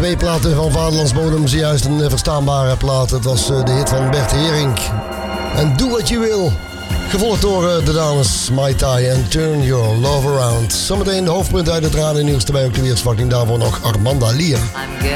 twee platen van Vaderlandsbodem, zojuist een verstaanbare plaat. Het was de hit van Bert Haring. En Doe Wat Je Wil. Gevolgd door de dames Mai Tai en Turn Your Love Around. Zometeen de hoofdpunten uit het radionieuws, terwijl ook de weersverwachting daarvoor nog Armanda Lier.